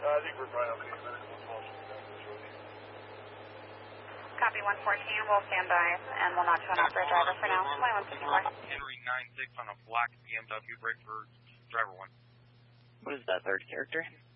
I think we're probably okay. Copy 114, we'll stand by, and we'll not turn off for a driver for now. Henry 96 on a black BMW, break for driver 1. What is that third character?